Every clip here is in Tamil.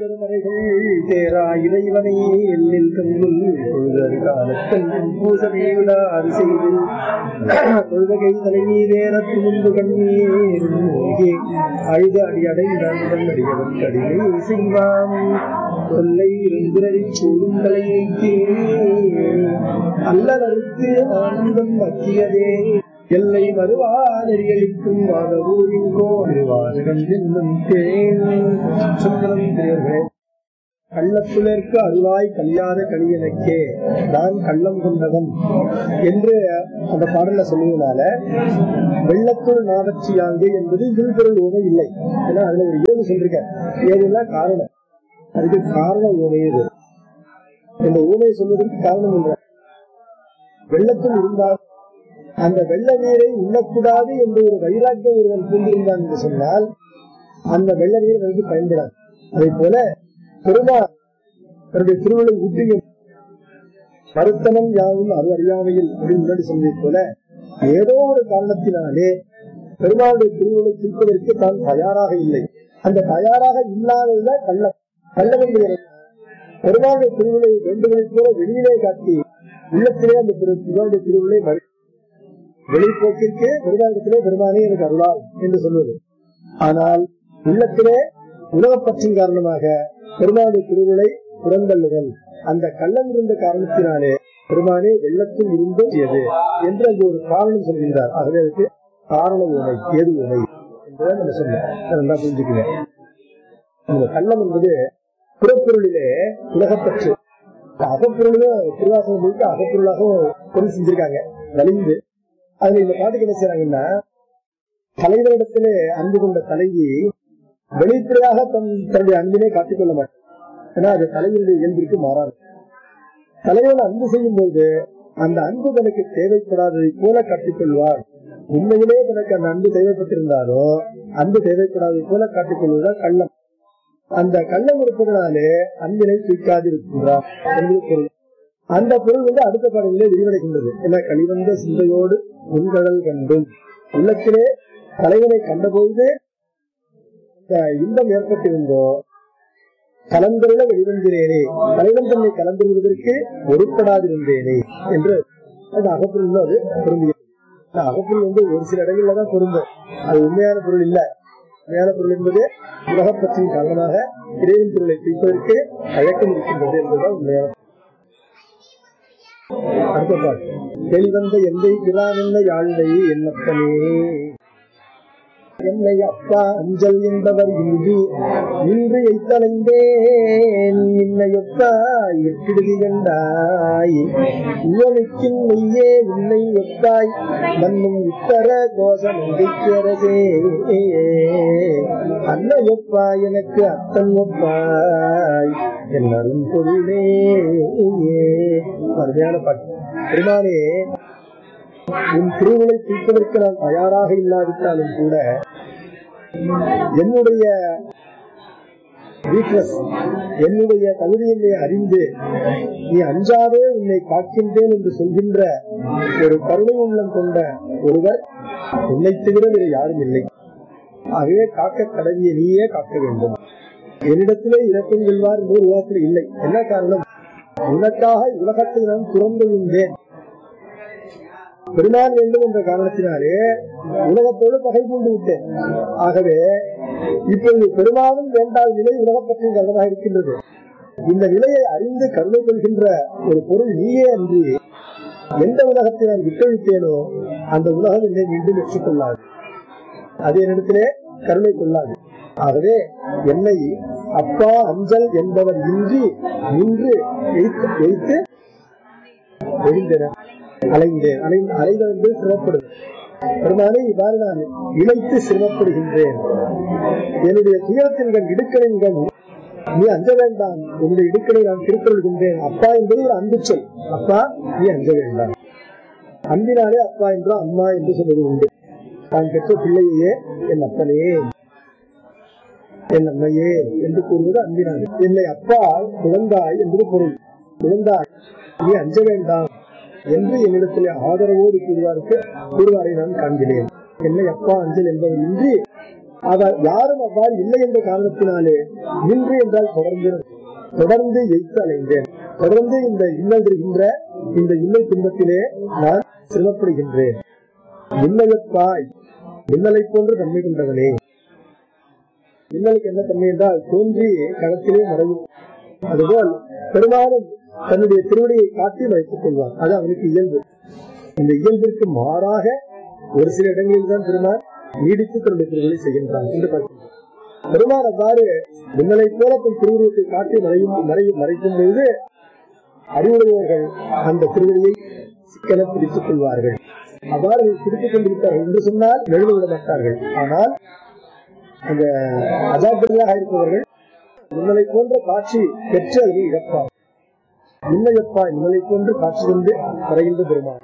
பெருமறைகள் தேரா இறைவனை எல்லில் கண்ணுள் பொழுதறி காலத்தன் பூசனை விழாறு செய்து தொழுகை தலைநீரேறத்து முன்பு கண்ணீர் அழுத அடி அடைந்தான் அடியவன் கடினை செய்வான் தொல்லை இருந்திரறி சூடும் தலையைக்கு அல்லலறுத்து ஆனந்தம் மக்கியதே எல்லை வருவானெறியளிக்கும் வாதவூரிங்கோ அறிவாதகம் என்னும் தேன் சுந்தரம் தேர்வே கள்ளத்துளர்க்கு அருளாய் கல்யாத கலியனக்கே நான் கள்ளம் கொண்டவன் என்று அந்த பாடல சொல்லுவதனால வெள்ளத்துள் நாவச்சியாங்கு என்பது இருபொருள் உரை இல்லை. ஏன்னா அதுல ஒரு ஏழு சொல்லிருக்க. ஏதுன்னா காரணம், அதுக்கு காரணம் உரையுது. இந்த ஊமை சொல்வதற்கு காரணம் என்ற வெள்ளத்தில் இருந்தால் அந்த வெள்ள நீரை உண்ணக்கூடாது என்று ஒரு வைராக்கியம் ஒருவன் பூண்டிருந்தான் என்று சொன்னால் அந்த வெள்ள நீர் வந்து பயன்படாது. அதே போல பெருமாள் தன்னுடைய திருவிழை ஊட்டியும் மறுத்தனம் யாவும் அது அறியாமையில் அப்படின்னு முன்னாடி சொன்னதை போல ஏதோ ஒரு காரணத்தினாலே பெருமாளுடைய திருவிழை தீர்ப்பதற்கு தான் தயாராக இல்லை. அந்த தயாராக இல்லாததுதான் கள்ளம். கள்ளம் என்கிறது பெருமாளுடைய திருவிழை வேண்டுகளை போல வெளியிலே காட்டி உள்ளத்திலே அந்த பெருமாளுடைய திருவிழை வெளிப்போக்கிற்கு பெருமாளத்திலே பெருமானே எனக்கு அருளால் என்று சொல்வது. ஆனால் உள்ளத்திலே உலகப்பற்றின் காரணமாக பெருமாளுடைய திருவிழை புறந்தள்ளுதல், அந்த கள்ளம் இருந்த காரணத்தினாலே பெருமானே வெள்ளத்தில் இருந்தது என்று அங்கு ஒரு காரணம் சொல்கின்றார். ஆகவே அதுக்கு காரண உணை ஏது உணை என்றுதான் நம்ம சொன்னோம். நல்லா புரிஞ்சுக்கிறேன். இந்த கள்ளம் என்பது புறப்பொருளிலே உலகப்பற்று, அகப்பொருளும் திருவாசகம் அகப்பொருளாக பொருள் செஞ்சிருக்காங்க வலிந்து. அதுல இந்த பாட்டுக்கு என்ன செய்யறாங்கன்னா, தலைவரிடத்திலே அன்பு கொண்ட தலைவி வெளிப்படையாக தன்னுடைய அன்பினை காட்டிக்கொள்ள மாட்டார். ஏன்னா அது தலைவனுடைய இயல்பிற்கு மாறாது. தலைவன் அன்பு செய்யும் போது அந்த அன்பு தனக்கு தேவைப்படாததை போல காட்டிக்கொள்வார். உண்மையிலே தனக்கு அந்த அன்பு தேவைப்பட்டிருந்தாலும் அன்பு தேவைப்படாததை போல காட்டிக்கொள்வதுதான் கள்ளம். அந்த கள்ளம் இருப்பதனாலே அன்பினை தூக்காதிருக்கின்றார் என்பது பொருள். அந்த பொருள் அடுத்த பாடலிலே விரிவடைகின்றது. ஏன்னா கழிவந்த சிந்தையோடு உண்கடல் கண்டும் உள்ளத்திலே தலைவனை கண்டபோது இன்பம் ஏற்பட்டிருந்தோ கலந்துள்ள வெளிவந்தினேனே, தலைவன் தன்னை கலந்துருவதற்கு ஒருப்படாதிருந்தேனே என்று அது அகப்பொருள் அது பொருந்துகிறது. அகப்பொருள் ஒரு சில இடங்கள்ல தான் பொருந்தும். அது உண்மையான பொருள் இல்ல. உண்மையான பொருள் என்பது உலகப்பற்றின் காரணமாக இறைவன் பொருளை பிடிப்பதற்கு தயக்கம் இருக்கின்றது என்பதுதான் உண்மையான. அடுத்த பாட்டு, தெளிவந்த எந்தை பிரானென்ன யாழ்வை என்னப்பனே என்னை அப்பா அஞ்சல் என்பவர் இன்றி இன்று எய்தலைந்தேன் இன்னையொப்பா எட்டிடுதி கண்டாய் உவனுக்கின் மெய்யே உன்னை ஒப்பாய் மண்ணும் உத்தர கோஷம் அரசே அன்னையொப்பா எனக்கு அத்தன் ஒப்பாய் என்னரும் பொருளே. அருமையான பாட்டு. பெருமானே, உன் திருவிழை தீர்ப்பதற்கு நான் தயாராக இல்லாவிட்டாலும் கூட என்னுடைய வீக்னஸ், என்னுடைய தகுதியை அறிந்து நீ அஞ்சாதே உன்னை காக்கின்றேன் என்று சொல்கின்ற ஒரு கருணை உள்ளம் கொண்ட ஒருவர் உன்னை தவிர வேறு யாரும் இல்லை. ஆகவே காக்க கடவிய நீயே காக்க வேண்டும். என்னிடத்திலே இறக்கம் கொள்வார் என்று உலகத்தில் இல்லை. என்ன காரணம்? உனக்காக உலகத்தை நான் துறந்து விழுந்தேன். பெருமான் வேண்டும் என்ற காரணத்தினாலே உலகத்தோடு பகை கொண்டு விட்டேன். ஆகவே இப்பொழுது பெருமானும் வேண்டாத நிலை உலகப்பற்றின் காரணமாக இருக்கின்றது. இந்த நிலையை அறிந்து கருணை கொள்கின்ற ஒரு பொருள் நீயே அன்றி எந்த உலகத்தை நான் விட்டழித்தேனோ அந்த உலகம் என்னை மீண்டும் ஏற்றுக்கொள்ளாது, அது என்னிடத்திலே கருணை கொள்ளாது. ஆகவே என்னை அப்பா அஞ்சல் என்பவர் இன்றி நின்று எய்த்து எழுந்தன அலைந்தேன். அலைந்து சிரமப்படுது. பெருமானே, இவ்வாறு நான் இழைத்து சிரமப்படுகின்றேன். என்னுடைய துயரத்தின் கண் இடுக்கணின் கண் நீ அஞ்ச வேண்டாம், என்னுடைய இடுக்கணை நான் திருத்தொள்கின்றேன். அப்பா என்பது ஒரு அன்பு சொல். அப்பா நீ அஞ்ச வேண்டாம். அன்பினாலே அப்பா என்றோ அம்மா என்று சொல்வது உண்டு. நான் பெற்ற பிள்ளையே என் அப்பனே என் அம்மையே என்று கூறுவது அன்பினாலே. என்னை அப்பா குழந்தாய் என்பது பொருள். குழந்தாய் நீ அஞ்ச வேண்டாம் என்று என்னிடத்திலே ஆதரவோடு கூறுவாரை நான் காண்கிறேன். என்னை அப்பா அஞ்சல் என்பவர் இன்றி அவர் யாரும் அவ்வாறு இல்லை என்ற காரணத்தினாலே இன்று என்றால் தொடர்ந்து எய்த்து அலைந்தேன். தொடர்ந்து இந்த இன்னல் தருகின்ற இந்த இன்னல் துன்பத்திலே நான் சிரமப்படுகின்றேன். இன்னலைப்பாய், இன்னலை போன்ற தன்மை கொண்டவனே. இன்னலுக்கு என்ன தன்மை என்றால் தோன்றி களத்திலே மறையும். அதுபோல் பெருமானும் தன்னுடைய திருவடியை காட்டி மறைத்துக் கொள்வார். அது அவனுக்கு இயல்பு. இந்த இயல்பிற்கு மாறாக ஒரு சில இடங்களில் தான் பெருமான் நீடித்து தன்னுடைய திருவடியை செய்கின்றான் என்று பார்க்கின்றோம். பெருமான் அவ்வாறு இன்னலை போல தன் திருவுருவத்தை காட்டி மறைக்கும் பொழுது அறிவுடையவர்கள் அந்த திருவடியை சிக்கன பிடித்துக் கொள்வார்கள். அவ்வாறு பிடித்துக் கொண்டிருப்பார்கள் என்று சொன்னால் எழுத விட மாட்டார்கள். ஆனால் அந்த அஜாக்கிரதையாக இருப்பவர்கள் இன்னலை போன்ற காட்சி பெற்று அதை இழப்பார். இன்னையப்பா இன்னலை போன்று காட்சி கொண்டு மறைகின்ற பெருமான்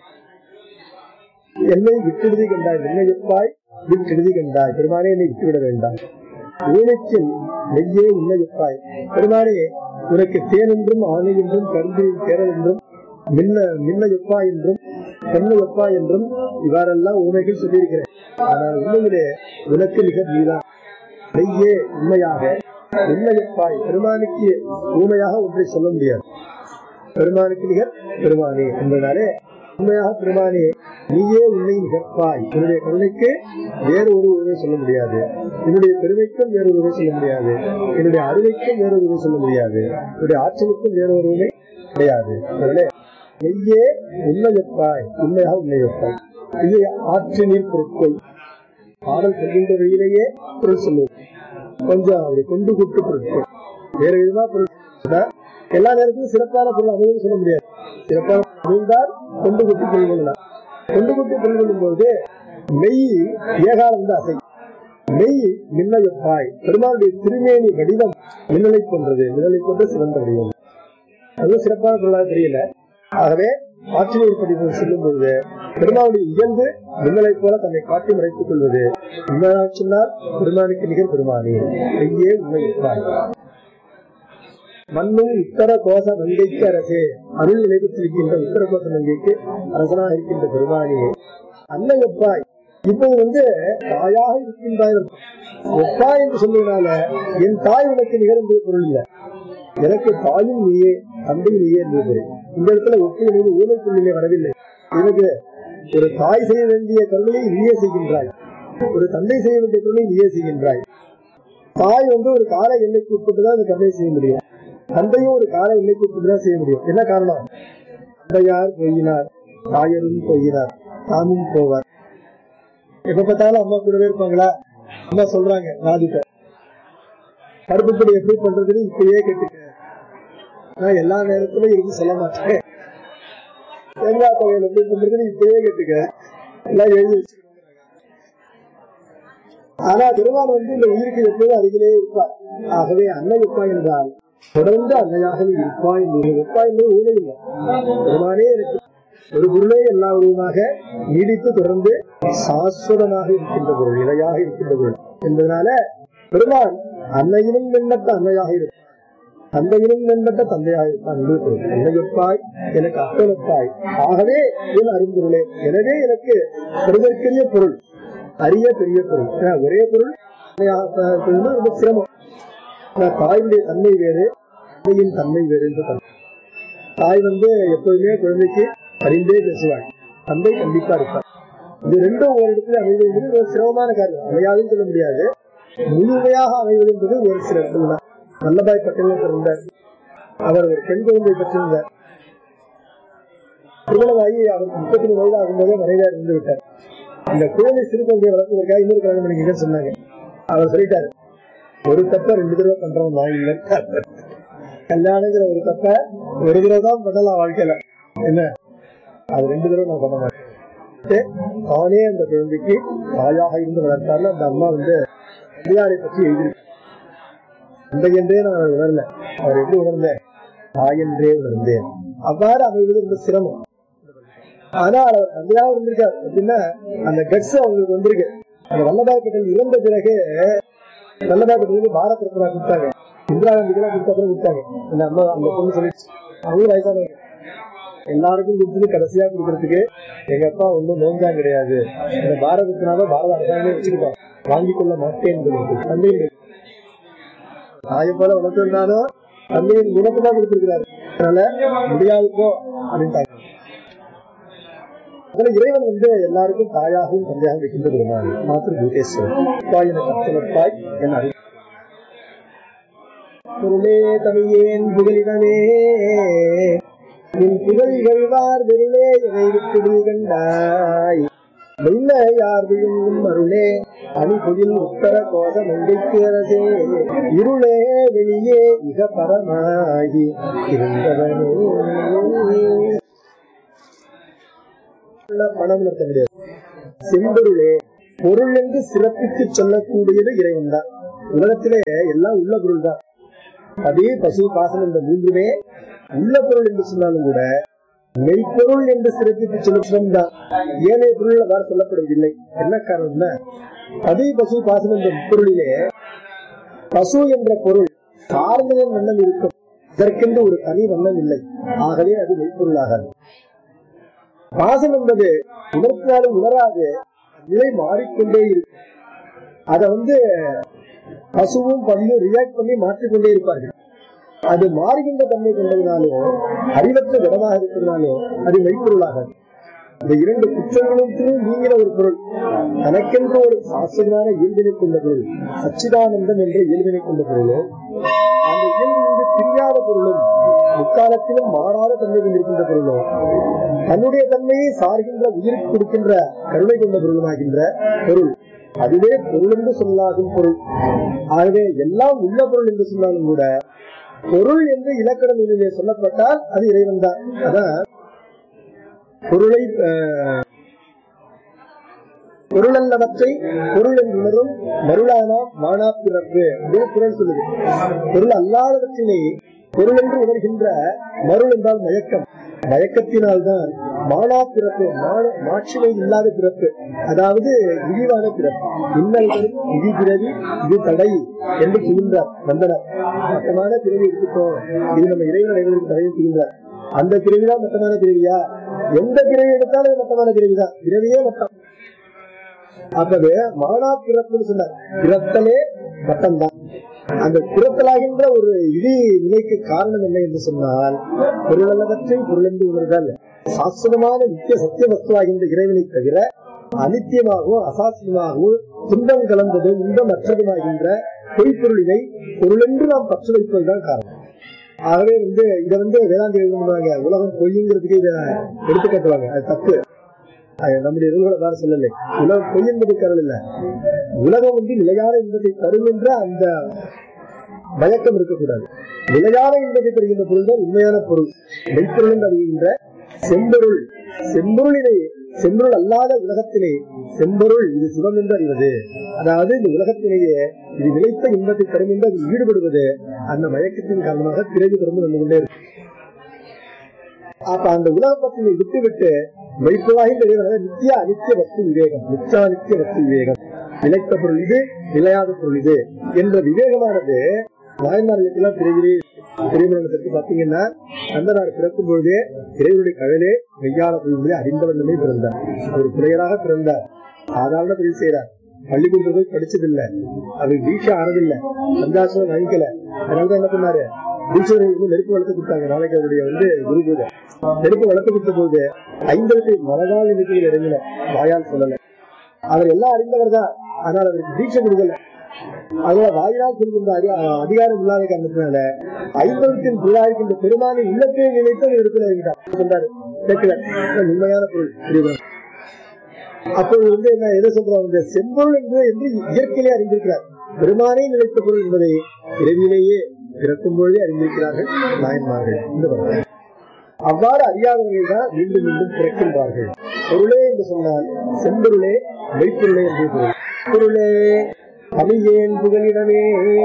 என்னை விட்டெழுதி கண்டாய், இன்னையப்பாய் விட்டெழுதி கண்டாய். பெருமானே என்னை விட்டுவிட வேண்டாம். ஊனைக்கில் நெய்யே இன்னையப்பாய். பெருமானே உனக்கு தேன் என்றும் ஆணை என்றும் கருந்தில் தேரல் என்றும் மின்னையப்பா என்றும் பொன்னையப்பா என்றும் இவ்வாறெல்லாம் உண்மைகள் சொல்லியிருக்கிறேன். ஆனால் உண்மையிலே உனக்கு நிகர் நீதான். நெய்யே உண்மையாக இன்னையப்பாய். பெருமானுக்கு ஊமையாக ஒன்றை சொல்ல முடியாது. பெருமானுக்கு நிகர் பெருமானே என்பதனாலே உண்மையாக பெருமானே நீயே உன்னை நிகழ்ப்பாய். என்னுடைய கருணைக்கு வேறு ஒரு உண்மை சொல்ல முடியாது. என்னுடைய பெருமைக்கும் வேறு உண்மை சொல்ல முடியாது. என்னுடைய அறிவைக்கும் வேறு உண்மை சொல்ல முடியாது. என்னுடைய ஆற்றலுக்கும் வேறு ஒரு உண்மை கிடையாது. அதனாலே நெய்யே உண்மையப்பாய், உண்மையாக உண்மையப்பாய். இது ஆற்றினில் பொருட்கள் பாடல் சொல்கின்ற வழியிலேயே பொருள் சொல்லுவது. கொஞ்சம் அப்படி கொண்டு கூட்டு பொருட்கள் வேறு விதமா பொருள். எல்லா நேரத்திலும் சிறப்பான பொருள் அமையும் சொல்ல முடியாது. சிறப்பான அமைந்தால் கொண்டு கூட்டி பொருள் கொள்ளலாம். கொண்டு கூட்டி பொருள் கொள்ளும் போது மெய் ஏகாலம் தான் அசை. மெய் மின்னையப்பாய். பெருமாளுடைய திருமேனி வடிவம் மின்னலை போன்றது. மின்னலை போன்ற சிறந்த வடிவம். அது சிறப்பான பொருளாக தெரியல. ஆகவே ஆற்றினை படிப்பு சொல்லும் பொழுது பெருமாளுடைய இயல்பு மின்னலை போல தன்னை காட்டி மறைத்துக் கொள்வது. உண்மையாக சொன்னால் பெருமானுக்கு நிகர் பெருமானே மெய்யே உண்மையப்பாய். மண்ணும் உத்தர கோஷ மங்கைக்கு அரசே. அருள் நிலைபெற்றிருக்கின்ற உத்தர கோஷ மங்கைக்கு அரசனாக இருக்கின்ற பெருமானே அன்னையப்பாய். இப்போது தாயாக இருக்கின்றாய். ஒப்பா என்று சொல்வதனால என் தாய் உனக்கு நிகர் என்பது பொருள் இல்லை. எனக்கு தாயும் நீயே தந்தையும் நீயே என்பது. இந்த இடத்துல ஒப்பு என்பது ஊமை பொருளிலே வரவில்லை. எனக்கு ஒரு தாய் செய்ய வேண்டிய கருணையை நீயே செய்கின்றாய். ஒரு தந்தை செய்ய வேண்டிய கருணையை நீயே செய்கின்றாய். தாய் ஒரு கால எல்லைக்கு உட்பட்டுதான் அந்த கருணையை செய்ய முடியும். தந்தையும் ஒரு கால எல்லைக்கு உட்பட்டுதான் செய்ய முடியும். என்ன காரணம்? தந்தையார் போயினார், தாயரும் போயினார், தாமும் போவார். எப்ப பார்த்தாலும் அம்மா கூடவே இருப்பாங்களா? அம்மா சொல்றாங்க ராதிட்ட பருப்புப்படி எப்படி பண்றதுன்னு இப்பயே கேட்டுக்க. நான் எல்லா நேரத்திலும் இருந்து சொல்ல மாட்டேன். தேங்காய் தொகையில் எப்படி பண்றதுன்னு இப்பயே கேட்டுக்க. எல்லாம் எழுதி வச்சுக்கணும். ஆனா பெருமான் இந்த உயிருக்கு எப்போதும் அருகிலே இருப்பார். ஆகவே அன்னை ஒப்பா என்றால் தொடர்ந்து அன்னையாகவே இருப்பாய். ஒப்பா என்பது ஊழல் இல்லை. பெருமானே எனக்கு ஒரு பொருளே எல்லா உருவமாக நீடித்து தொடர்ந்து சாஸ்வதமாக இருக்கின்ற பொருள், இலையாக இருக்கின்ற பொருள் என்பதனால பெருமான் அன்னையிலும் வெண்ணட்ட அன்னையாக இருக்கும், தந்தையிலும் வெண்ணட்ட தந்தையாக இருப்பான் என்று பொருள். அன்னையப்பாய் எனக்கு அப்பனப்பாய். ஆகவே என் அரும்பொருளே. எனவே எனக்கு பெருதற்கரிய பொருள், அரிய பெரிய பொருள். ஒரே பொருள் ரொம்ப சிரமம். தாயுடைய தன்மை வேறு, தந்தையின் தன்மை வேறு என்று தன்மை. தாய் எப்போதுமே குழந்தைக்கு அறிந்தே பேசுவாள், தந்தை கண்டிப்பா இருப்பார். இது ரெண்டும் ஒரு இடத்துல அமைவது ஒரு சிரமமான காரியம். அமையாதுன்னு சொல்ல முடியாது. முழுமையாக அமைவது என்பது ஒரு சில இடத்துல தான். வல்லபாய் பட்டேல் பிறந்தார். அவர் ஒரு பெண் குழந்தை பெற்றிருந்தார். திருமணமாகி அவருக்கு 33 வயது ஆகும்போதே மனைவியா இருந்து விட்டார். அந்த குழந்தை சிறு குழந்தையை வளர்ப்பதற்காக இன்னொரு கல்யாணம் பண்ணிக்கிட்ட சொன்னாங்க. அவர் சொல்லிட்டாரு, ஒரு தப்ப 2 தடவை பண்றோம் நான் இல்லை. கல்யாணங்கிற ஒரு தப்ப ஒரு தடவை தான் பண்ணலாம் வாழ்க்கையில. என்ன அது 2 தடவை நான் பண்ண மாட்டேன். தானே அந்த குழந்தைக்கு தாயாக இருந்து வளர்த்தாரு. அந்த அம்மா தந்தையாரை பற்றி எழுதியிருக்கு. தந்தை என்றே நான் உணரல. அவர் எப்படி உணர்ந்தேன்? தாய் என்றே உணர்ந்தேன். அவ்வாறு அமைவது ரொம்ப சிரமம். ஆனா அவர் தந்தையாக இருந்திருக்காரு அப்படின்னா அந்த கட்ஸ் அவங்களுக்கு வந்திருக்கு. அந்த வல்லபாய் பட்டேல் இறந்த பிறகு வல்லபாய் பட்டேலுக்கு பாரத் ரத்னா கொடுத்தாங்க. இந்திரா காந்திக்கு கொடுத்த அப்புறம் கொடுத்தாங்க. அந்த அம்மா அந்த பொண்ணு சொல்லிச்சு, அவங்களும் வயசானவங்க, எல்லாருக்கும் கொடுத்தது கடைசியா கொடுக்கறதுக்கு எங்க அப்பா ஒண்ணும் நோஞ்சான் கிடையாது, இந்த பாரதத்தினால பாரத அரசாங்கமே வச்சுக்கிட்டோம், வாங்கிக் கொள்ள மாட்டேன். தந்தையின் தாயை போல வளர்த்திருந்தாலும் தந்தையின் குணத்தை தான் கொடுத்திருக்கிறாரு, அதனால முடியாதுக்கோ அப்படின்ட்டாங்க. அதுல இறைவன் எல்லாருக்கும் தாயாகவும் தந்தையாகவும் வைக்கின்ற பெருமாள் மாத்திர பூதேஸ்வரர் கற்றலப்பாய் என அறிவு பொருளே தமிழேன் புகழிடமே நின் புகழ்கழ்வார் வெருளே எதை விட்டு கண்டாய் வெள்ள யார் விழுங்கும் அருளே அணிபொழில் உத்தர கோத மங்கைக்கு அரசே இருளே வெளியே இக பரமாகி இருந்தவனே. பணம் நடத்த முடியாது. செம்பொருளே பொருள் என்று சிறப்பித்து சொல்லக்கூடியது இறைவன் தான். உலகத்திலே எல்லாம் உள்ள பொருள் தான். அதே பசு பாசனம் இந்த மூன்றுமே உள்ள பொருள் என்று சொன்னாலும் கூட மெய்ப்பொருள் என்று சிறப்பித்து சொல்லும் தான். ஏனைய பொருள் அவ்வாறு சொல்லப்படுவதில்லை. என்ன காரணம்னா அதே பசு பாசனம் என்ற பொருளிலே பசு என்ற பொருள் சார்ந்த வண்ணம் இருக்கும், இதற்கென்று ஒரு தனி வண்ணம் இல்லை. ஆகவே அது மெய்ப்பொருளாகாது. பாசம் என்பது உணர்த்தினாலும் உணராது நிலை மாறிக்கொண்டே இருக்கு. அத பசுவும் பன்னியும் ரியாக்ட் பண்ணி மாற்றிக்கொண்டே இருப்பார்கள். அது மாறுகின்ற தன்மை கொண்டதுனாலும் அறிவற்ற இடமாக இருக்கிறதுனாலும் அது மெய்ப்பொருளாகாது. இந்த இரண்டு குற்றங்களும் நீங்கிற ஒரு பொருள், தனக்கென்று ஒரு சாஸ்திரமான இயல்பினை கொண்ட பொருள், சச்சிதானந்தம் என்ற இயல்பினை கொண்ட பொருளும் அந்த இயல்பிலிருந்து பிரியாத பொருளும் முக்காலத்திலும் மாறாத தன்மை கொண்டிருக்கின்ற பொருளும் தன்னுடைய தன்மையை சார்கின்ற உயிருக்கு கொடுக்கின்ற கருணை கொண்ட பொருளுமாகின்ற பொருள், அதுவே பொருள் என்று சொல்லாகும் பொருள். ஆகவே எல்லாம் உள்ள பொருள் என்று சொன்னாலும் கூட பொருள் என்று இலக்கண நூலிலே சொல்லப்பட்டால் அது இறைவன் தான். அதான் பொருளை பொருளல்லவற்றை பொருள் என்றுணரும் மருளானா மானா பிறப்பு அப்படின்னு குரல் சொல்லுது. பொருள் அல்லாதவற்றினை பொருள் என்று உணர்கின்ற மருள் என்றால் மயக்கம், மயக்கத்தினால்தான் மானா பிறப்பு, மாட்சிமை இல்லாத பிறப்பு, அதாவது இழிவான பிறப்பு. இன்னல்களும் இது பிறவி இது தடை என்று சொல்கின்றார் வந்தனர். மட்டமான பிறவி எடுத்துட்டோம், இது நம்ம இறைவன் அடைவதற்கு தடையும் சொல்கின்றார். அந்த பிறவிதான் மட்டமான பிறவியா? எந்த பிறவி எடுத்தாலும் அது மட்டமான பிறவிதான், பிறவியே மட்டம். அப்பவே மானா பிறப்புன்னு சொன்னார். பிறத்தலே மட்டம்தான். அந்த பிறத்தலாகின்ற ஒரு இடி நிலைக்கு காரணம் என்ன என்று சொன்னால் பொருளல்லவற்றை பொருள் என்று உணர்தல். சாஸ்திரமான நித்திய சத்திய வஸ்துவாகின்ற இறைவனை தவிர அனித்தியமாகவும் அசாஸ்திரமாகவும் துன்பம் கலந்ததும் இன்பமற்றதுமாகின்ற பொய்ப்பொருளினை பொருள் என்று நாம் பற்று வைப்பதுதான் காரணம். ஆகவே இதை வேதாந்தி எழுதுவாங்க, உலகம் பொய்ங்கிறதுக்கு இதை எடுத்துக்காட்டுவாங்க. அது தப்பு. நம்முடைய வேற சொல்லலை. உலகம் பொய் என்பது கருள் இல்ல. உலகம் நிலையான இன்பத்தை தரும் என்ற அந்த மயக்கம் இருக்கக்கூடாது. நிலையான இன்பத்தை தருகின்ற பொருள் தான் உண்மையான பொருள், மெய்ப்பொருள் என்று அறிகின்ற செம்பொருள். செம்பொருள் அல்லாத உலகத்திலே செம்பொருள் இது சிவம் என்று அறிவது, அதாவது இந்த உலகத்திலேயே இது நிலைத்த இன்பத்தை தரும் என்று அதில் ஈடுபடுவது அந்த மயக்கத்தின் காரணமாக பிறகு தொடர்ந்து வந்து கொண்டே இருக்கு. அப்ப அந்த உலக பத்தினை விட்டுவிட்டு மெய்ப்பொருளாக நித்திய அனித்திய வஸ்து விவேகம், நித்திய வஸ்து விவேகம், நிலைத்த பொருள் இது நிலையாத பொருள் இது என்ற விவேகமானது நாயன்மார்களுக்கெல்லாம் பெரியவர்களுக்கு பாத்தீங்கன்னா அந்த நாடு பிறக்கும் பொழுதே இறைவனுடைய கழலே மெய்யான பொருள்களை அறிந்தவண்ணமே பிறந்தார். அவர் புலையராக பிறந்தார், சாதாரண தொழில் செய்யறார், பள்ளிக்கூடத்தில் போய் படிச்சதில்லை, அவர் தீட்சை ஆனதில்லை, சந்தாசனம் வாங்கிக்கல. அதனாலதான் என்ன பண்ணாரு, தீட்சைகளுக்கு நெருப்பு வளர்த்து கொடுத்தாங்க. நாளைக்கு அவருடைய குரு பூஜை நெருப்பு வளர்த்து கொடுத்த போது 50 மனதால் எண்ணிக்கையில் இறங்கல, வாயால் சொல்லல. அவர் எல்லாம் அறிந்தவர் தான், ஆனால் அவருக்கு தீட்சை கொடுக்கல. அதனால வாயினால் சொல்கின்ற அதிகாரம் இல்லாத காரணத்தினால 50 புள்ளாயிருக்கின்ற பெருமானின் உள்ளத்தை நினைத்து எடுத்து இறங்கிட்டார். உண்மையான பொருள். அப்பொழுது என்ன எதை சொல்றாங்க, செம்பொருள் என்று இயற்கையிலே அறிந்திருக்கிறார். பெருமானே நிலைத்த பொருள் என்பதை பிறவியிலேயே பிறக்கும் பொழுதே அறிந்திருக்கிறார்கள் நாயன்மார்கள். இந்த அவ்வாறு அறியாதவர்கள் தான் மீண்டும் மீண்டும் பிறக்கின்றார்கள். பொருளே என்று சொன்னால் செம்பொருளே மெய்ப்பொருளே என்று பொருள். பொருளே தமிழேன் புகழிடமே.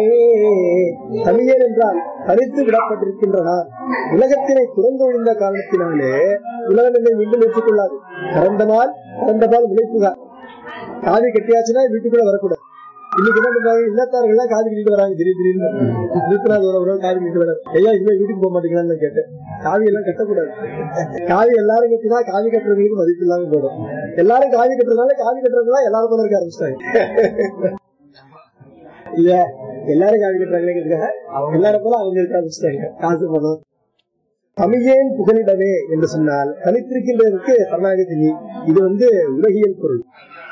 தமிழேன் என்றால் தனித்து விடப்பட்டிருக்கின்றனர். உலகத்தினை துறந்து ஒழிந்த காரணத்தினாலே உலகம் என்னை மீண்டும் ஏற்றுக்கொள்ளாது. கறந்த பால் விளைப்புக காவி கட்டியாச்சுன்னா வீட்டுக்குள்ள வரக்கூடாது. இன்னைக்கு என்ன பண்றாங்க, இல்லத்தார்கள் காது கட்டிட்டு வராங்க. திடீர்னு காது கட்டிட்டு வராது. ஐயா இனிமே வீட்டுக்கு போக மாட்டீங்களான்னு கேட்டேன். காவி எல்லாம் கட்டக்கூடாது. காவி எல்லாரும் கட்டினா காவி கட்டுறதுக்கு மதிப்பு இல்லாம போயிடும். எல்லாரும் காவி கட்டுறதுனால காவி கட்டுறதுலாம் எல்லாரும் போல இருக்க ஆரம்பிச்சிட்டாங்க. இல்ல எல்லாரும் காவி கட்டுறாங்களேங்கிறதுக்காக எல்லாரும் போல அவங்க இருக்க ஆரம்பிச்சிட்டாங்க. காசு பணம் தமிழேன் புகலிடமே என்று சொன்னால் தனித்திருக்கின்றதற்கு சரணாகதி. இது உலகியல் பொருள்.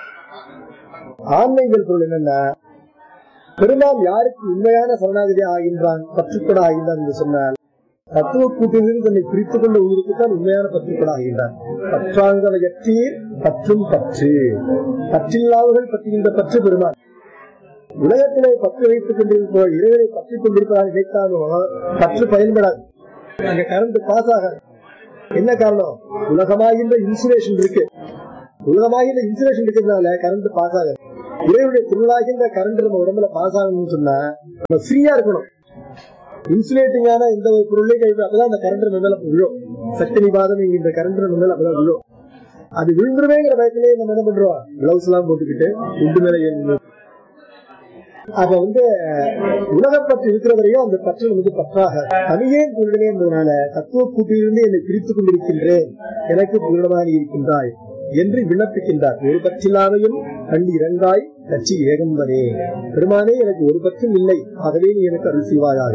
ஆன்மீக பொருள் என்னன்னா, பெருமான் யாருக்கு உண்மையான சரணாகதி ஆகின்றான், பற்றுக்கொட ஆகின்றான் என்று சொன்னால் தத்துவ கூட்டிலிருந்து தன்னை பிரித்துக் கொண்ட உயிருக்குத்தான் உண்மையான பற்றுக்கொட ஆகின்றான். பற்றாங்கவையற்றீர் பற்றும் பற்று, பற்றில்லாதவர்கள் பற்றுகின்ற பற்று பெருமான். உலகத்திலே பற்று வைத்துக் கொண்டிருப்ப இறைவனை பற்றிக் கொண்டிருப்பதாக நினைத்தாலும் பற்று பயன்படாது. அங்க கரண்ட் பாஸ் ஆகாது. என்ன காரணம்? உலகமாகின்ற இன்சுலேஷன் இருக்கு. உலகமாகின்ற இன்சுலேஷன் இருக்கிறதுனால கரண்ட் பாஸ் ஆகாது. இறைவனுடைய திருவிழாகின்ற கரண்ட் நம்ம உடம்புல பாஸ் ஆகணும்னு சொன்னா நம்ம ஃப்ரீயா இருக்கணும். இன்சுலேட்டிங்கான இந்த ஒரு பொருளை கைது அப்பதான் அந்த கரண்ட் நம்ம மேல விழும். சக்தி நிபாதம் என்கின்ற கரண்ட் நம்ம மேல அப்பதான் விழும். அது விழுந்துருவேங்கிற பயத்திலேயே நம்ம என்ன பண்றோம், கிளவுஸ் எல்லாம் போட்டுக்கிட்டு உண்டு மேல. அப்ப உலகப்பற்று இருக்கிற வரையும் அந்த பற்று பற்றாக தனியே பொருளே என்பதனால தத்துவ கூட்டிலிருந்து என்னை பிரித்துக் கொண்டிருக்கின்றேன், எனக்கு பூரணமாக இருக்கின்றாய் என்று விண்ணப்பிக்கின்றார். ஒரு பற்றில்லாமையும் கண்டு இரண்டாய் கட்சி ஏகம்பனே. பெருமானே எனக்கு ஒரு பற்றும் இல்லை, ஆகவே நீ எனக்கு அருள் செய்வாயாக.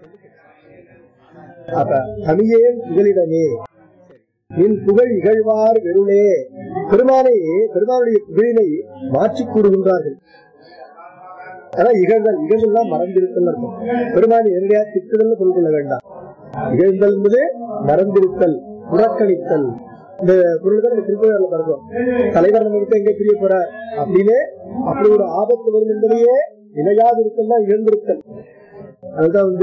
அப்ப தனியே புகலிடமே நின் புகழ் இகழ்வார் வெறுளே. பெருமானே பெருமானுடைய புகழினை மாற்றி கூறுகின்றார்கள். அதான் இகழ்தல். இகழ்தல் மறந்திருத்தல் இருக்கும். பெருமானி என்னுடைய திட்டுதல் பொருள் கொள்ள வேண்டாம். இகழ்தல் என்பது மறந்திருத்தல், புறக்கணித்தல். இந்த பொருள் தான் திருப்பதில பார்க்கிறோம். தலைவர் நம்ம கிட்ட எங்க பிரிய போறார் அப்படின்னு அப்படி ஒரு ஆபத்து வரும் என்பதையே நிலையாது இருக்கல் தான் இகழ்ந்திருத்தல். அதுதான்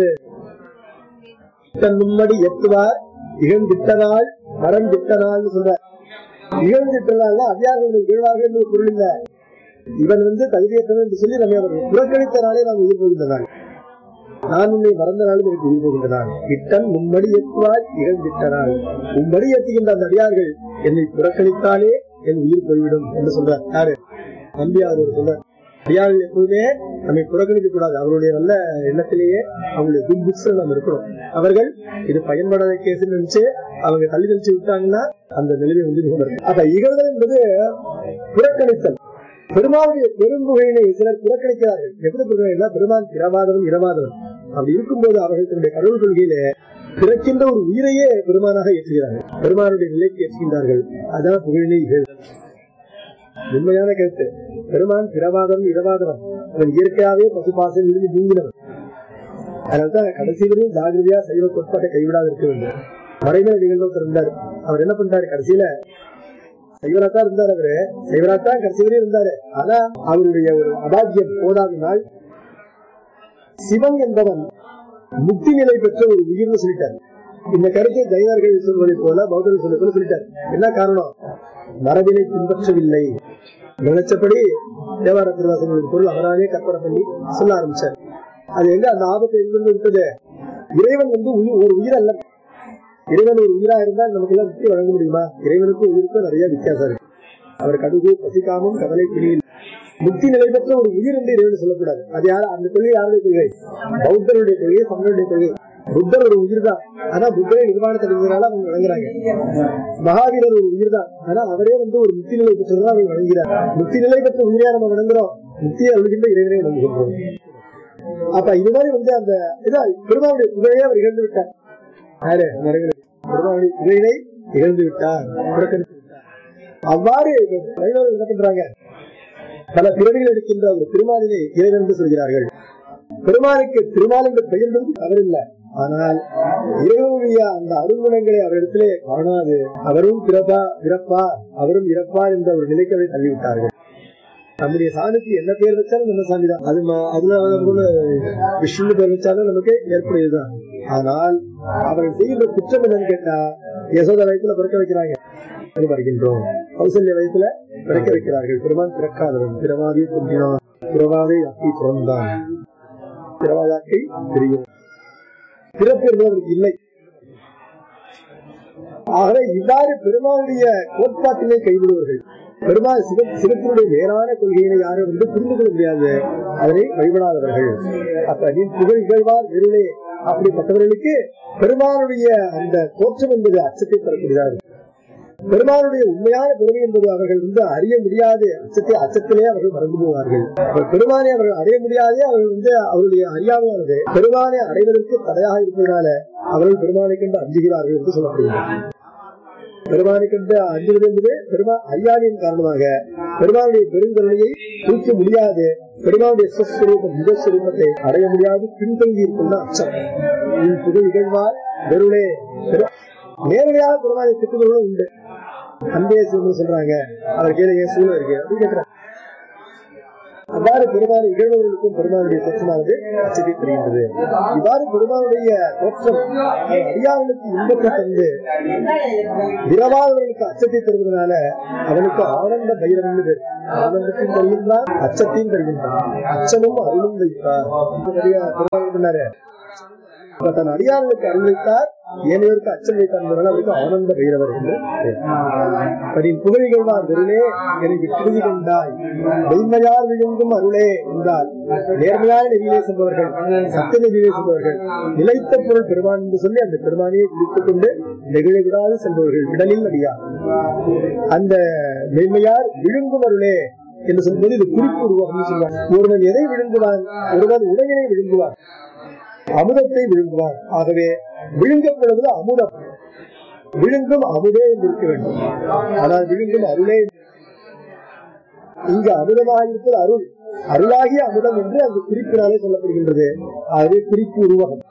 மும்மடி எத்துவார் இகழ்ந்திட்டனால் மறந்திட்டனால் சொல்ற. இகழ்ந்திட்டனால அதிகாரிகளுடைய இகழ்வாக என்பது பொருள் இல்ல. இவன் தகுதியற்றவன் என்று சொல்லி நம்ம புறக்கணித்த நாளே நாம் உயிர் போகின்றனான். நான் உன்னை மறந்த நாளும் எனக்கு உயிர் போகின்றனான். இட்டன் மும்மடி ஏற்றுவாய் இகழ்ந்திட்டனால். மும்மடி ஏற்றுகின்ற அந்த அடியார்கள் என்னை புறக்கணித்தாலே என் உயிர் போய்விடும் என்று சொல்றார். யாரு? நம்பியார் சொல்றார். அடியார்கள் எப்போதுமே நம்மை புறக்கணிக்க கூடாது. அவருடைய நல்ல எண்ணத்திலேயே அவங்களுடைய குட் புக்ஸ் நம்ம இருக்கணும். அவர்கள் இது பயன்படாத கேஸ் நினைச்சு அவங்க தள்ளி தெளிச்சு விட்டாங்கன்னா அந்த நிலைமை மிகவும் இருக்கு. அப்ப இகழ்தல் என்பது புறக்கணித்தல். பெருமானுடைய பெரும்புகையினை சிலர் புறக்கணிக்கிறார்கள். எப்படி புறக்கணிக்கிறார்? பெருமான் பிறவாதவன் இரவாதவன். அப்படி இருக்கும்போது அவர்கள் தன்னுடைய கடவுள் கொள்கையில பிறக்கின்ற ஒரு உயிரையே பெருமானாக ஏற்றுகிறார்கள். பெருமானுடைய நிலைக்கு ஏற்றுகின்றார்கள். அதான் புகழினை இகழ்தல். உண்மையான கருத்து. பெருமான் பிறவாதவன் இரவாதவன். அவன் இயற்கையாவே பசுபாசம் இருந்து நீங்கினவன். அதனால்தான் கடைசி வரையும் ஜாகிரதையா சைவ கோட்பாட்டை கைவிடாது இருக்க வேண்டும். மறைமுறை நிகழ்வு இருந்தார். அவர் என்ன பண்றாரு? கடைசியில சைவராத்தான் இருந்தார். அவரு சைவராத்தான் கடைசி வரையும் இருந்தாரு. ஆனா அவருடைய ஒரு அபாக்கியம் போதாதனால் சிவன் என்பவன் முக்தி நிலை பெற்ற ஒரு உயிர்னு சொல்லிட்டார். இந்த கருத்தை ஜைனர்கள் சொல்வதை போல பௌத்தர்கள் சொல்வதை போல சொல்லிட்டார். என்ன காரணம்? மரபினை பின்பற்றவில்லை. நினைச்சபடி தேவார திருவாசகங்களின் பொருள் அவராலே கற்பனை பண்ணி சொல்ல ஆரம்பிச்சார். அது எங்க அந்த ஆபத்தை எங்கிருந்து விட்டது? இறைவன் ஒரு உயிர் அல்ல. இறைவன் ஒரு உயிரா இருந்தால் நமக்கு எல்லாம் முக்தி வழங்க முடியுமா? இறைவனுக்கும் உயிருக்கும் நிறைய வித்தியாசம் இருக்கு. அவர் கடுகு பசிக்காமும் கவலை பிணியில் முக்தி நிலை பெற்ற ஒரு உயிர் என்று இறைவன் சொல்லக்கூடாது. அது யாரு? அந்த கொள்கை யாருடைய கொள்கை? பௌத்தருடைய கொள்கை, சமணருடைய கொள்கை. புத்தர் ஒரு உயிர் தான். ஆனா புத்தரை நிர்வாணத்தை அடைந்ததால அவங்க வழங்குறாங்க. மகாவீரர் ஒரு உயிர் தான். ஆனா அவரே ஒரு முக்தி நிலை பெற்றதான் அவங்க வழங்குகிறார். முக்தி நிலை பெற்ற உயிரையா நம்ம வணங்குறோம். முக்தியை அழுகின்ற இறைவனை வணங்குகின்றோம். அப்ப இது மாதிரி அந்த பெருமாவுடைய புகழையே அவர் இழந்து விட்டார். யாரு? பெருமாவுடைய புகழினை இழந்து விட்டார், புறக்கணித்து விட்டார். அவ்வாறு என்ன பண்றாங்க? பல பிறவிகள் எடுக்கின்ற ஒரு திருமாலினை இறைவன் என்று சொல்கிறார்கள். பெருமானுக்கு திருமால் என்ற பெயர் தவறில்லை. ஆனால் இறைவனுடைய அந்த அருங்குணங்களை அவரிடத்திலே காணாது அவரும் பிறப்பார் அவரும் இறப்பார் என்ற ஒரு நிலைக்கு அவரை தள்ளிவிட்டார்கள். நம்முடைய சாமிக்கு என்ன பேர் வச்சாலும் நம்ம சாமி தான். அதுல விஷ்ணு பேர் வச்சாலும் நமக்கு ஏற்புடையதுதான். ஆனால் அவர்கள் செய்கின்ற குற்றம் என்னன்னு கேட்டா, யசோத வயசுல பிறக்க வைக்கிறாங்க, வருகின்றோம். கௌசல்ய வயசுல பிறக்க வைக்கிறார்கள். பெருமான் பிறக்காதவன். பிறவாதி தோன்றினான், பிறவாதை அப்பி பிறந்தான், பிறவாதாக்கை தெரியும். பிறப்பு என்பதற்கு இல்லை. ஆகவே இவ்வாறு பெருமானுடைய கோட்பாட்டினை கைவிடுவர்கள். பெருமாள் சிவத்தினுடைய மேலான கொள்கையினை யாரும் புரிந்து கொள்ள முடியாது, அதனை வழிபடாதவர்கள். அப்ப நீ புகழ் இகழ்வார் வெறுளே அப்படிப்பட்டவர்களுக்கு பெருமானுடைய அந்த தோற்றம் என்பது அச்சத்தை தரக்கூடியதாக. பெருமானுடைய உண்மையான பெருமை என்பது அவர்கள் அறிய முடியாது. அச்சத்திலே அவர்கள் மறந்து போவார்கள். பெருமானை அவர்கள் அடைய முடியாதே அவர்கள் அவருடைய அறியாமையானது பெருமானை அடைவதற்கு தடையாக இருப்பதனால அவர்கள் பெருமானை கண்டு அஞ்சுகிறார்கள் என்று சொல்லப்படுகிறது. பெருமானை கண்டு அஞ்சுவது என்பது பெருமாள் அறியாமையின் காரணமாக பெருமானுடைய பெருங்கருணையை தூக்க முடியாது, பெருமானுடைய ஸ்வஸ்வரூபம் நிஜஸ்வரூபத்தை அடைய முடியாது, பின்தங்கி இருக்கின்ற அச்சம். புகழ் இகழ்வார் வெறுளே. நேரடியாக பெருமானை திட்டுகளும் உண்டு. அன்பே சொல்றாங்க, அவர் கேளுங்க சூழல் இருக்கு அப்படின்னு கேட்கிறாங்க. அவ்வாறு பெருமாள் இகழ்வர்களுக்கும் பெருமாளுடைய தோற்றமானது அச்சத்தை தெரிகின்றது. இவ்வாறு பெருமாளுடைய தோற்றம் அடியார்களுக்கு இன்பத்தை தந்து விரவாதவர்களுக்கு அச்சத்தை தருவதனால அவனுக்கு ஆனந்த பைரவன் பேர். ஆனந்தத்தையும் தருகின்றான், அச்சத்தையும் தருகின்றான். அச்சமும் அருளும் வைத்தார். பெருமாள் தன் அடியார்களுக்கு அருள் வைத்தார், ஏனையோருக்கு அச்சம் வைத்தார் என்பதனால் அவருக்கு ஆனந்த பைரவர் என்று புகழிகழ்வார் வெறுளே எனக்கு திருதி கொண்டாய். வெண்மையார் விழுங்கும் அருளே என்றால் நேர்மையான நெறியிலே செல்பவர்கள், சத்திய நெறியிலே செல்பவர்கள், நிலைத்த பொருள் பெருமான் என்று சொல்லி அந்த பெருமானையை பிடித்துக் கொண்டு நெகிழ விடாது செல்பவர்கள் விடலில் அடியார். அந்த மென்மையார் விழுங்கும் அருளே என்று சொல்லும்போது இது குறிப்பு உருவாகும் சொல்வார். ஒருவன் எதை விழுங்குவான்? ஒருவன் உடையினை விழுங்குவான், அமுதத்தை விழுங்குவார். ஆகவே விழுங்கப்படுவது அமுதம். விழுங்கும் அமுதே என்று இருக்க வேண்டும். ஆனால் விழுங்கும் அருளே. இங்கு அமுதமாக இருப்பது அருள், அருளாகிய அமுதம் என்று அந்த குறிப்பினாலே சொல்லப்படுகின்றது. ஆகவே குறிப்பு உருவகம்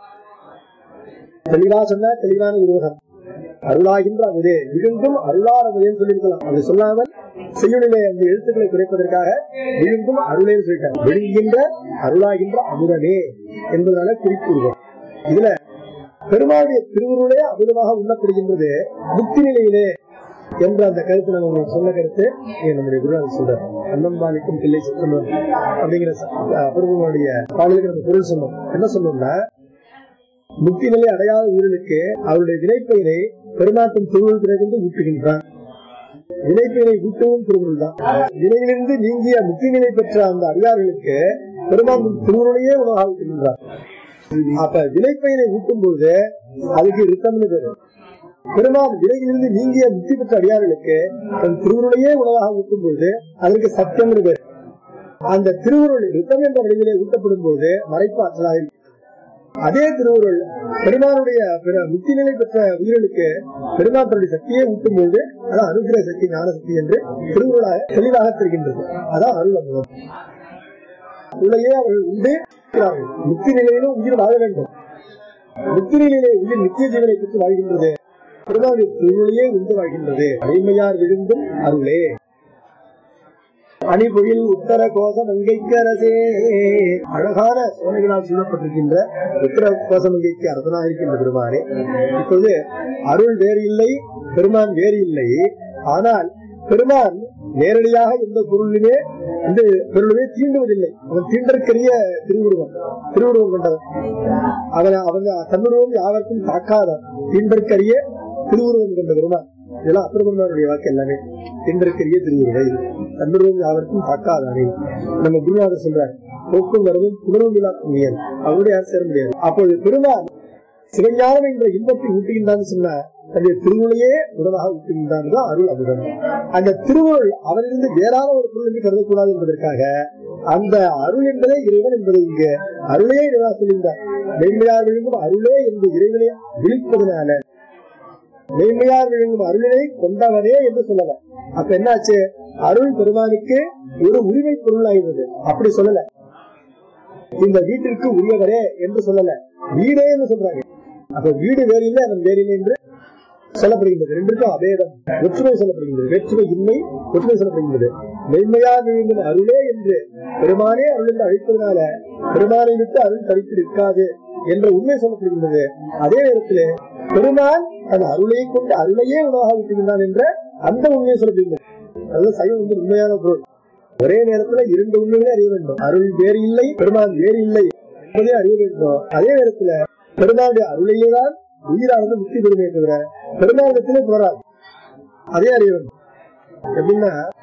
தெளிவா சொன்ன தெளிவான உருவகம் அருளாகின்ற அமுதே. விழுங்கும் அருளார் அமுதேன்னு சொல்லியிருக்கலாம். அது சொல்லாமல் செய்யுளிலே அந்த எழுத்துக்களை குறைப்பதற்காக விழுங்கும் அருளே சொல்லிட்டாங்க. விழுங்கின்ற அருளாகின்ற அமுதமே என்பதனால குறிப்பு உருவம். இதுல பெருமாளுடைய திருவுருளே அமுதமாக உண்ணப்படுகின்றது முக்தி நிலையிலே என்ற அந்த கருத்து நம்ம சொன்ன கருத்து நம்முடைய குருநாதர் சொல்றார். அன்னம்பாலிக்கும் பிள்ளை சித்தம் அப்படிங்கிற பெருமாளுடைய பாடலுக்கு நம்ம பொருள் சொன்னோம். என்ன சொன்னோம்னா, முக்தி நிலை அடையாத உயிர்களுக்கு அவருடைய வினைப்பயனை பெருமாட்டம் திருவுருள் பிறகு ஊட்டுகின்றான். வினைப்பயனை ஊட்டவும் திருவுருள் தான். வினையிலிருந்து நீங்கிய முக்தி நிலை பெற்ற அந்த அடியார்களுக்கு பெருமாட்டம் திருவுருளையே உணவாக ஊட்டுகின்றார். அப்ப வினைப்பயனை ஊட்டும் பொழுது அதுக்கு ரித்தம்னு பேரு. பெருமாள் வினையிலிருந்து நீங்கிய முக்தி பெற்ற அடியார்களுக்கு தன் திருவுருளையே உணவாக ஊட்டும் பொழுது அதற்கு சத்தியம்னு பேரு. அந்த திருவுருள் ரித்தம் என்ற வடிவிலே ஊட்டப்படும் பொழுது மறைப்பு ஆற்றலாக இருக்கு. அதே திருவுருள் பெருமானுடைய முக்தி நிலை பெற்ற உயிர்களுக்கு பெருமானுடைய சக்தியை ஊட்டும் பொழுது அதான் அனுகிரக சக்தி, ஞான சக்தி என்று திருவுருளாக தெளிவாக தெரிகின்றது. அதான் அருள் அமுதம். உலகையே அவர்கள் உண்டு முக்தி நிலையிலும் உயிர் வாழ வேண்டும். முக்தி நிலையிலே உயிர் நித்திய ஜீவனை பெற்று வாழ்கின்றது. பெருமானுடைய திருவுருளையே உண்டு வாழ்கின்றது. அடிமையார் விழுந்தும் அருளே. அணிபொழில் உத்தர கோசம் அங்கைக்கு அரசே. அழகான சோனைகளால் சூழப்பட்டிருக்கின்ற உத்தர கோசம் அங்கைக்கு அரசனாக இருக்கின்ற பெருமானே. இப்போது அருள் வேறு இல்லை, பெருமான் வேறு இல்லை. ஆனால் பெருமான் நேரடியாக எந்த பொருளுமே இந்த பொருளுமே தீண்டுவதில்லை. அவன் தீண்டற்கரிய திருவுருவம் கொண்டவன். அவங்க தன்னுருவம் யாவருக்கும் தாக்காதான். தீண்டற்கரிய திருவுருவம் கொண்ட பெருமான். இதெல்லாம் அப்பெருமானுடைய வாக்கு. எல்லாமே தீண்டற்கரிய திருவுருவை தன்னுருவம் யாவருக்கும் தாக்காதானே. நம்ம குருநாதர் சொல்றார், போக்கும் வரவும் புணர்வும் இல்லா புண்ணியன் அவருடைய சேர முடியாது. அப்போது பெருமான் சிவஞானம் என்ற இன்பத்தை ஊட்டுகின்றான்னு சொன்ன தன்னுடைய திருவுருளையே உணவாக ஊட்டுகின்றான் அருள் அமுதம். அந்த திருவுருள் அவனிருந்து வேறான ஒரு பொருள் என்று கருதக்கூடாது என்பதற்காக அந்த அருள் என்பதே இறைவன் என்பதை இங்கு அருளே இறைவா சொல்கின்றார். மென்மையார் விழுங்கும் அருளே என்று இறைவனை விழிப்பதனால மென்மையார் விழுங்கும் அருளினை கொண்டவனே என்று சொல்லலாம். அப்ப என்னாச்சு, அருள் பெருமானுக்கு ஒரு உரிமை பொருள் ஆகிறது. அப்படி சொல்லல. இந்த வீட்டிற்கு உரியவரே என்று சொல்லல, வீடே என்று சொல்றாங்க. அப்ப வீடு வேறு இல்லை, அவன் வேறு இல்லை என்று சொல்லப்படுகின்றது. ரெண்டுக்கும் அபேதம், ஒற்றுமை சொல்லப்படுகின்றது. வேற்றுமை இன்மை, ஒற்றுமை சொல்லப்படுகின்றது. மென்மையாக விழுங்கும் அருளே என்று பெருமானே அருள் என்று அழைப்பதனால பெருமானை விட்டு அருள் தரித்து நிற்காது என்ற உண்மை சொல்லப்படுகின்றது. அதே நேரத்தில் பெருமான் அந்த அருளையை கொண்டு அருளையே உணவாக விட்டுகின்றான் என்ற அந்த உண்மையை சொல்லப்படுகின்றது. அது சைவம் உண்மையான பொருள். ஒரே நேரத்துல இரண்டு உண்மைகளை அறிய வேண்டும். அருள் வேறு இல்லை, பெருமான் வேறு இல்லை என்பதை அறிய வேண்டும். அதே நேரத்துல பெருமானுடைய அருளையே தான் உயிரானது முக்தி பெருமையை தவிர பெருமானிடத்திலே புணராது. அதே அறிய வேண்டும். எப்படின்னா,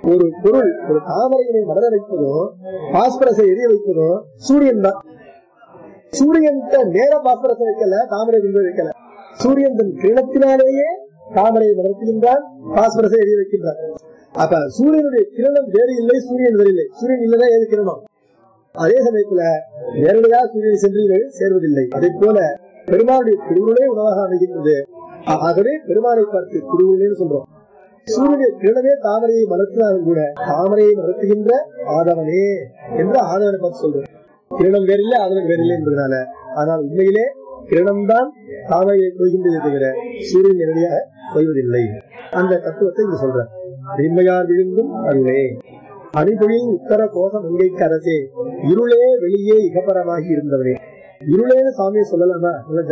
ஒரு பொருள், ஒரு தாமரையினை மலர வைப்பதோ பாஸ்பரஸை எரிய வைப்பதோ சூரியன் தான். சூரியன் நேர பாஸ்பரஸை வைக்கல, தாமரை வைக்கல. சூரியன் தன் கிரணத்தினாலேயே தாமரையை வளர்த்துகின்றான், பாஸ்பரஸை எரிய வைக்கின்றான். அப்ப சூரியனுடைய கிரணம் வேறு இல்லை, சூரியன் வேறு இல்லை. சூரியன் இல்லதான் ஏது கிரணம். அதே சமயத்துல நேரடியாக சூரியனை சென்று சேர்வதில்லை. அதே போல பெருமாளுடைய திருவுருளே உணவாக அமைகின்றது. ஆகவே பெருமாளை பார்த்து திருவுருளேன்னு சொல்றோம். சூரியனுடைய கிரணமே தாமரையை வளர்த்தினாலும் கூட தாமரையை வளர்த்துகின்ற ஆதவனே என்று ஆதவனை பார்த்து சொல்றோம். கிரணம் வேறில்லை, ஆதவன் வேறில்லை என்பதனால. ஆனால் உண்மையிலே கிரணம்தான் தாமரையை கொய்கின்றதை தவிர சூரியன் நேரடியாக கொய்வதில்லை. அந்த தத்துவத்தை இங்க சொல்ற. இன்மையார் விழுந்தும் அருளே அணிபொழில் உத்தர கோஷம் மங்கைக்கு அரசே இருளே வெளியே இகப்பரமாகி இருந்தவனே. இருளேன்னு சாமியை சொல்லலாமா?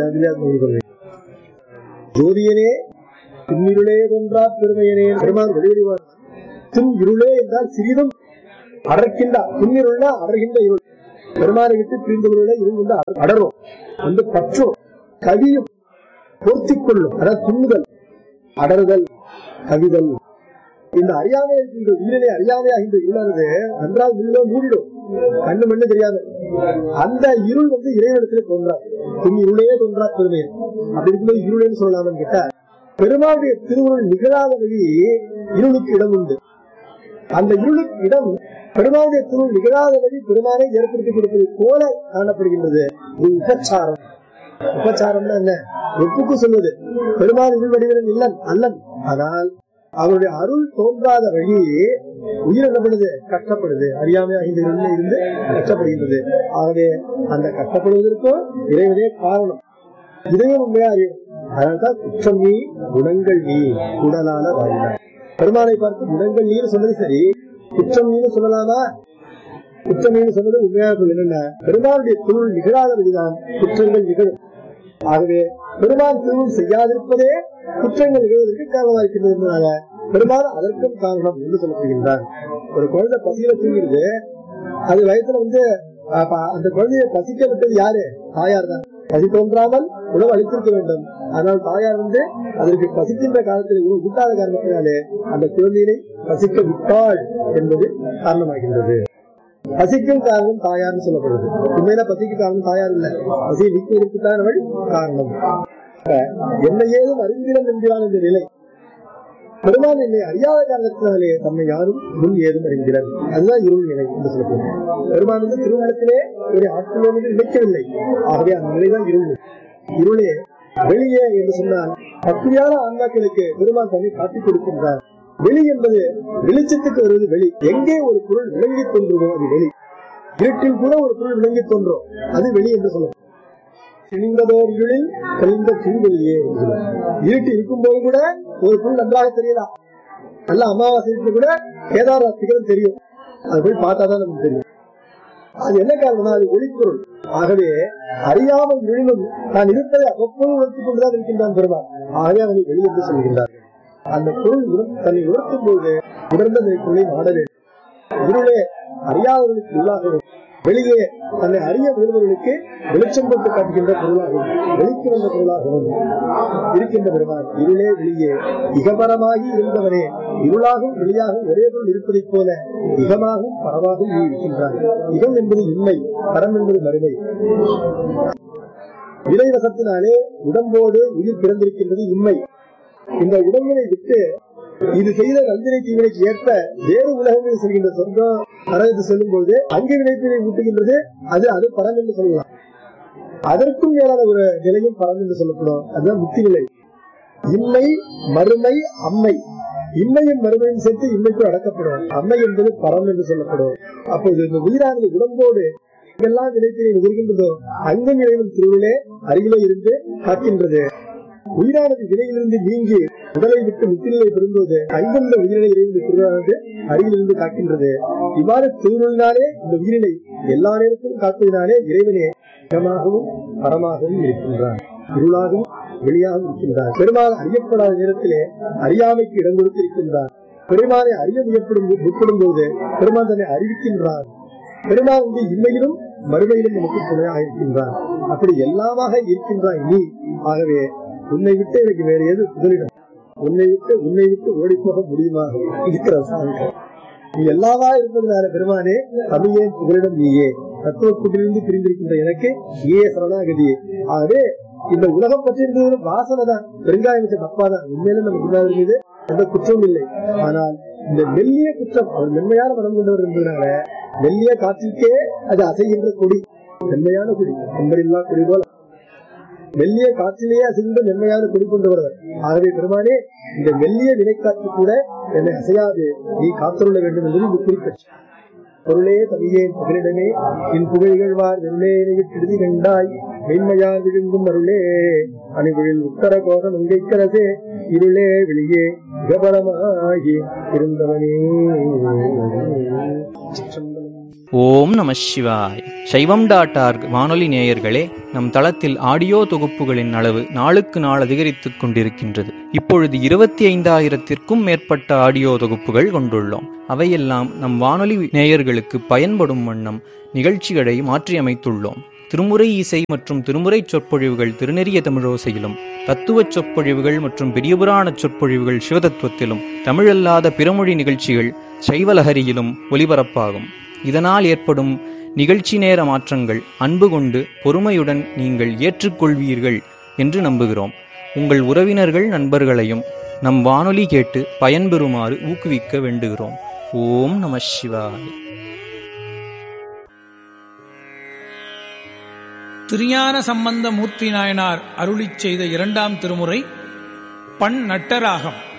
ஜோதியனே பின்னிருளே தோன்றா பெருமையனே. பெருமான் வெளியிடுவார். பின் இருளே என்றால் சிறிதும் அடர்க்கின்ற, பின்னிருள்னா அடர்கின்ற இருள். பெருமானை விட்டு பிரிந்தவர்கள இருள் வந்து அடரும், வந்து பற்றும், கவியும், பொருத்திக் கொள்ளும். அதாவது துண்ணுதல், அடறுதல், கவிதல். இந்த அறியாமை இருக்கின்ற உயிரிலே அறியாமையாகின்ற இருளானது நன்றாக உள்ள மூடிடும், கண்ணு மண்ணு தெரியாது. அந்த இருள் வந்து இறைவனத்திலே தோன்றா. பின் இருளே தோன்றா பெருமை. அப்படி இருக்கும்போது இருளேன்னு சொல்லலாம்னு கேட்டா, பெருமாளுடைய திருவுருள் நிகழாத வழி இருளுக்கு இடம் உண்டு. அந்த இருளுக்கு இடம் பெருமாளுடைய திருவுருள் நிகழாத வழி பெருமானை ஏற்படுத்தி கொடுப்பது போல காணப்படுகின்றது. இது உபச்சாரம். உபச்சாரம்னா என்ன? ஒப்புக்கு சொல்வது. பெருமாள் இருள் வடிவன் இல்லன் அல்லன். ஆனால் அவருடைய அருள் தோன்றாத வழி உயிர் என்னப்படுது? கஷ்டப்படுது. அறியாமையாக இந்த இருளில் இருந்து கஷ்டப்படுகின்றது. ஆகவே அந்த கஷ்டப்படுவதற்கும் இறைவனே காரணம். இதையும் உண்மையா அறியும். அதனால்தான் குற்றம் நீ குணங்கள் நீ குடலான வாழ்ந்தார். பெருமானை பார்த்து குணங்கள் நீன்னு சொன்னது சரி, குற்றம் நீன்னு சொல்லலாமா? குற்றம் நீன்னு சொன்னது உண்மையாக சொல்லுங்க. பெருமானுடைய திருவுள் நிகழாத வழிதான் குற்றங்கள் நிகழும். ஆகவே பெருமான் திருவுள் செய்யாதிருப்பதே குற்றங்கள் நிகழ்வதற்கு காரணமாக இருக்கின்றதுனால பெருமாள் அதற்கும் காரணம் என்று சொல்லப்படுகின்றார். ஒரு குழந்தை பசியில தூங்கிடுது, அது வயசுல வந்து அந்த குழந்தையை பசிக்க விட்டது யாரு? தாயார் தான். பசி தோன்றாமல் உணவு அளித்திருக்க வேண்டும். ஆனால் தாயார் வந்து அதற்கு பசிக்கின்ற காலத்தில் உணவு கூட்டாத காரணத்தினாலே அந்த குழந்தையை பசிக்க விட்டாள் என்பது காரணமாகின்றது. பசிக்கும் காரணம் தாயார்னு சொல்லப்படுது. உண்மையில பசிக்கு காரணம் தாயார் இல்ல, பசியை நீக்குவதற்குத்தான் அவள் காரணம். என்ன ஏதும் அறிந்திடம் என்கிறான் என்ற நிலை. பெருமான் என்னை அறியாத காரணத்தினாலே தம்மை யாரும் முன் ஏதும் அறிந்திறன். அதுதான் இருள் நிலை என்று சொல்லப்படுது. பெருமான் வந்து திருமணத்திலே ஒரு ஆட்களோடு நினைக்கவில்லை. ஆகவே அந்த நிலைதான் இருள். இருளே வெளியே என்று சொன்னால் பக்தியான ஆன்மாக்களுக்கு பெருமான் தன்னை காட்டிக் கொடுக்கின்றார். வெளி என்பது வெளிச்சத்துக்கு வருவது வெளி. எங்கே ஒரு பொருள் விளங்கி தோன்றுமோ அது வெளி. இருட்டில் கூட ஒரு பொருள் விளங்கி தோன்றும், அது வெளி என்று சொல்லும். சிணிந்ததோர் இருளில் கழிந்த திருவெளியே. இருட்டு இருக்கும் போது கூட ஒரு பொருள் நன்றாக தெரியலாம். நல்ல அமாவாசைக்கு கூட கேதார சிகரம் தெரியும். அது போய் பார்த்தாதான் நமக்கு தெரியும். அது என்ன காரணம்னா அது ஒளிப்பொருள். ஆகவே அறியாமல் விழுந்தும் நான் இருப்பதை அவ்வப்போது உணர்த்திக் கொண்டுதான் இருக்கின்றான் பெருமாள். ஆகவே அவனை வெளியென்று சொல்கின்றார்கள். அந்த பொருள் தன்னை உணர்த்தும் போது உணர்ந்த பொருளை நாட வேண்டும். இருளே அறியாதவர்களுக்கு உள்ளாகவும், வெளியே தன்னை அறிய விரும்பவர்களுக்கு வெளிச்சம் போட்டு காட்டுகின்ற பொருளாகவும், வெளிக்கு வந்த பொருளாகவும் இருக்கின்ற பெருமாள் இருளே வெளியே இகபரமாகி இருந்தவனே. இருளாகவும் வெளியாகவும் ஒரே பொருள் இருப்பதைப் போல இகமாகவும் பரவாகவும் நீ இருக்கின்றான். இகம் என்பது உண்மை, பரம் என்பது மறுமை. இறைவசத்தினாலே உடம்போடு உயிர் பிறந்திருக்கின்றது உண்மை. இந்த உடம்பினை விட்டு இது செய்த நல்வினை தீவினைக்கு ஏற்ப வேறு உலகங்களில் செல்கின்ற சொர்க்கம் நரகத்தை செல்லும் போது அங்கு வினைப்பினை ஊட்டுகின்றது. அது பரம் என்று சொல்லலாம். அதற்கும் மேலான ஒரு நிலையும் பரம் என்று சொல்லப்படும். அதுதான் முக்தி நிலை. இன்மை மறுமை அம்மை. இன்மையும் மறுமையும் சேர்த்து இன்மைக்கு அடக்கப்படும். அம்மை என்பது பரம் என்று சொல்லப்படும். அப்போது இந்த உயிரானது உடம்போடு எங்கெல்லாம் வினைப்பினை நுகர்கின்றதோ அங்கும் இறைவன் திருவிழே அருகிலே இருந்து காக்கின்றது. உயிரானது வினையிலிருந்து நீங்கி உடலை விட்டு முத்திரை பெறும்போது அங்கிருந்த உயிரினை இறைவன் திருவிழானது அருகிலிருந்து காக்கின்றது. இவ்வாறு திருவிழாலே இந்த உயிரினை எல்லா நேரத்திலும் காப்பதினாலே இறைவனே இடமாகவும் பரமாகவும் இருக்கின்றான். இருளாகவும் வெளியாகவும் இருக்கின்றான். பெருமாள் அறியப்படாத நேரத்திலே அறியாமைக்கு இடம் கொடுத்து இருக்கின்றான். பெருமாளை அறிய முற்படும் போது பெருமாள் தன்னை அறிவிக்கின்றான். பெருமாள் வந்து இன்மையிலும் மறுமையிலும் நமக்கு துணையாக இருக்கின்றான். அப்படி எல்லாமாக இருக்கின்றான் நீ. ஆகவே உன்னை விட்டு எனக்கு வேற ஏது புதலிடம்? உன்னை விட்டு ஓடி போக முடியுமா இருக்கிற சாமி. நீ எல்லாவா இருப்பதனால பெருமானே தமிழே புகலிடம் நீயே, தத்துவ கூட்டிலிருந்து பிரிந்திருக்கின்ற எனக்கு நீயே சரணாகதியே. ஆகவே இந்த உலகம் பற்றி இருந்தது வாசனை தான், பெருங்காயம் தப்பாதான். உண்மையில நம்ம குருநாதர் மீது எந்த குற்றமும் இல்லை. ஆனால் இந்த மெல்லிய குற்றம், அவர் மென்மையான மனம் கொண்டவர் என்பதனால மெல்லிய காற்றிற்கே அது அசைகின்ற கொடி, மென்மையான கொடி, என்பதில்லா கொடி போல மெல்லிய காற்றிலேயே அசைகின்ற மென்மையான கொடி கொண்டவர். ஆகவே பெருமானே இந்த மெல்லிய வினைக்காற்று கூட என்னை அசையாது நீ காத்துள்ள வேண்டும் என்பது இந்த குறிப்பிட்ட பொருளே தமிழே புகலிடமே என் புகழ்கழ்வார் வெள்ளே விட்டெழுதி கண்டாய் மென்மையால் விழுங்கும் அருளே அணிகுழில் உத்தர கோஷம் உங்கைக்கரசே இருளே வெளியே விகபலமாகி இருந்தவனே. ஓம் நம சிவாய். சைவம்.org வானொலி நேயர்களே, நம் தளத்தில் ஆடியோ தொகுப்புகளின் அளவு நாளுக்கு நாள் அதிகரித்துக் கொண்டிருக்கின்றது. இப்பொழுது 25,000-க்கும் மேற்பட்ட ஆடியோ தொகுப்புகள் கொண்டுள்ளோம். அவையெல்லாம் நம் வானொலி நேயர்களுக்கு பயன்படும் வண்ணம் நிகழ்ச்சிகளை மாற்றியமைத்துள்ளோம். திருமுறை இசை மற்றும் திருமுறை சொற்பொழிவுகள் திருநெறிய தமிழோசையிலும், தத்துவ சொற்பொழிவுகள் மற்றும் பெரியபுராண சொற்பொழிவுகள் சிவதத்துவத்திலும், தமிழல்லாத பிறமொழி நிகழ்ச்சிகள் சைவலஹரியிலும் ஒலிபரப்பாகும். இதனால் ஏற்படும் நிகழ்ச்சி நேர மாற்றங்கள் அன்பு கொண்டு பொறுமையுடன் நீங்கள் ஏற்றுக்கொள்வீர்கள் என்று நம்புகிறோம். உங்கள் உறவினர்கள் நண்பர்களையும் நம் வானொலி கேட்டு பயன்பெறுமாறு ஊக்குவிக்க வேண்டுகிறோம். ஓம் நம சிவாய். திருஞான சம்பந்த மூர்த்தி நாயனார் அருளிச் செய்த 2ஆம் திருமுறை பண் நட்டராகம்.